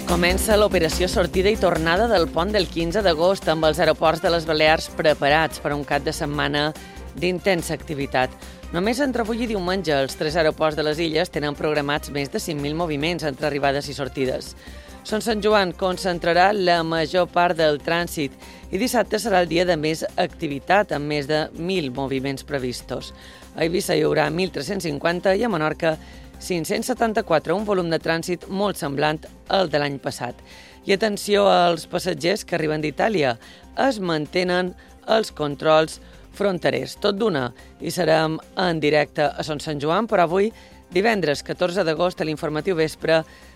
Comença l'operació sortida i tornada del pont del 15 d'agost amb els aeroports de les Balears preparats per un cap de setmana d'intensa activitat. Només entre avui i diumenge els 3 aeroports de les illes tenen programats més de 5.000 moviments entre arribades i sortides. Son Sant Joan concentrarà la major part del trànsit i dissabte serà el dia de més activitat, amb més de 1.000 moviments previstos. A Eivissa hi haurà 1.350 i a Menorca 574, un volum de trànsit molt semblant al de l'any passat. I atenció als passatgers que arriben d'Itàlia. Es mantenen els controls fronterers. Tot d'una, i serem en directe a Son Sant Joan, però avui, divendres 14 d'agost, a l'informatiu vespre,